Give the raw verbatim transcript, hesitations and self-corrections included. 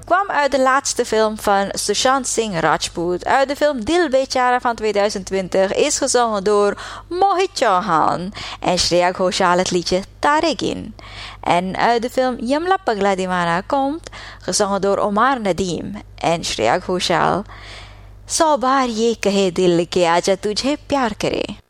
kwam uit de laatste film van Sushant Singh Rajput. Uit de film Dil Bechara van tweeduizend twintig is gezongen door Mohit Chauhan en Shreya Ghoshal het liedje Taregin. En uit de film Yamla Pagla Divana komt, gezongen door Omar Nadim en Shreya Ghoshal, Sौ बार ये कहे दिल के आजा तुझे प्यार करे.